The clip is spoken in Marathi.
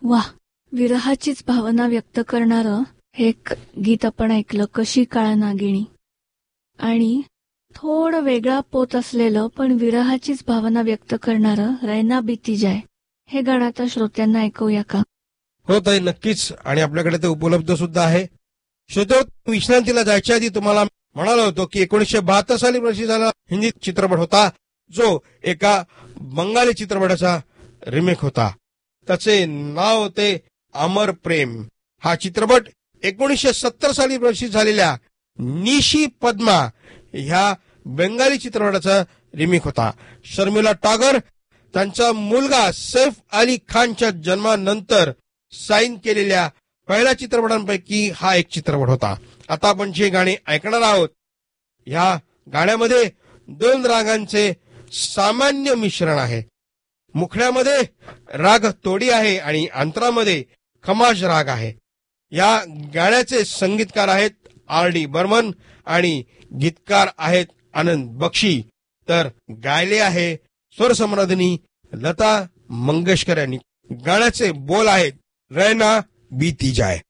वा, विरहाचीच भावना व्यक्त करणारं हे एक गीत आपण ऐकलं, कशी काळ नागिणी. आणि थोडं वेगळा पोत असलेलं पण विरहाचीच भावना व्यक्त करणारं रैना बीती जाय हे गाणं आता श्रोत्यांना ऐकूया का? हो ताई, नक्कीच. आणि आपल्याकडे ते उपलब्ध सुद्धा आहे. श्रोतो, विश्रांतीला जायच्या आधी तुम्हाला म्हणालो होतो की 1972 साली प्रसिद्ध झाला हिंदी चित्रपट होता, जो एका बंगाली चित्रपटाचा रिमेक होता. त्याचे नाव होते अमर प्रेम. हा चित्रपट 1970 साली प्रसिद्ध झालेल्या निशी पद्मा ह्या बेंगाली चित्रपटाचा रिमेक होता. शर्मिला टागोर त्यांचा मुलगा सैफ अली खानच्या जन्मानंतर साईन केलेल्या पहिल्या चित्रपटांपैकी हा एक चित्रपट होता. आता आपण जे गाणे ऐकणार आहोत, ह्या गाण्यामध्ये 2 रागांचे सामान्य मिश्रण आहे. मुखड्यामध्ये राग तोडी आहे आणि अंतरामध्ये खमाज राग आहे. या गाण्याचे संगीतकार आहेत R.D. बर्मन आणि गीतकार आहेत आनंद बक्षी. तर गायले आहे स्वरसम्राज्ञी लता मंगेशकर यांनी. गाण्याचे बोल आहेत रैना बीती जाए.